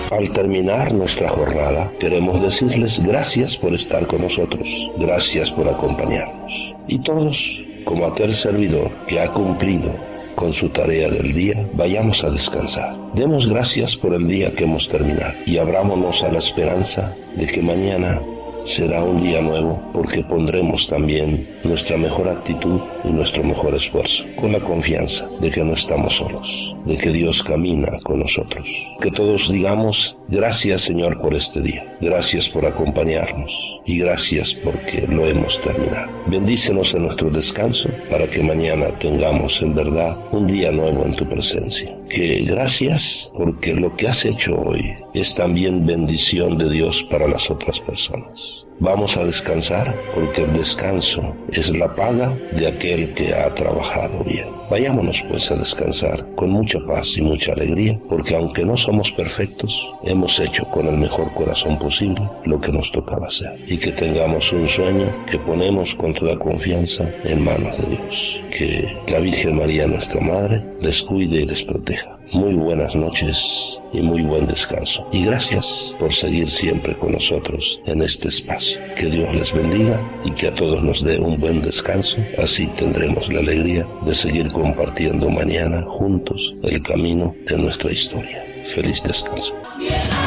Al terminar nuestra jornada, queremos decirles gracias por estar con nosotros, gracias por acompañarnos. Y todos, como aquel servidor que ha cumplido con su tarea del día, vayamos a descansar. Demos gracias por el día que hemos terminado y abrámonos a la esperanza de que mañana será un día nuevo, porque pondremos también nuestra mejor actitud y nuestro mejor esfuerzo, con la confianza de que no estamos solos, de que Dios camina con nosotros. Que todos digamos, gracias Señor por este día, gracias por acompañarnos y gracias porque lo hemos terminado. Bendícenos en nuestro descanso para que mañana tengamos en verdad un día nuevo en tu presencia. Que gracias porque lo que has hecho hoy es también bendición de Dios para las otras personas. Vamos a descansar porque el descanso es la paga de aquel que ha trabajado bien. Vayámonos pues a descansar con mucha paz y mucha alegría, porque aunque no somos perfectos, hemos hecho con el mejor corazón posible lo que nos tocaba hacer. Y que tengamos un sueño que ponemos con toda confianza en manos de Dios. Que la Virgen María, nuestra Madre, les cuide y les proteja. Muy buenas noches y muy buen descanso. Y gracias por seguir siempre con nosotros en este espacio. Que Dios les bendiga y que a todos nos dé un buen descanso. Así tendremos la alegría de seguir compartiendo mañana juntos el camino de nuestra historia. Feliz descanso.